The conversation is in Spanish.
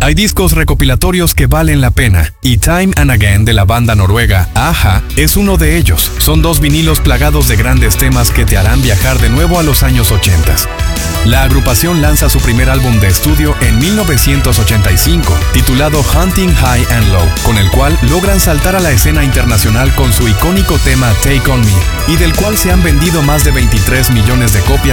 Hay discos recopilatorios que valen la pena, y Time and Again de la banda noruega a-ha es uno de ellos. Son dos vinilos plagados de grandes temas que te harán viajar de nuevo a los años 80. La agrupación lanza su primer álbum de estudio en 1985, titulado Hunting High and Low, con el cual logran saltar a la escena internacional con su icónico tema Take On Me, y del cual se han vendido más de 23 millones de copias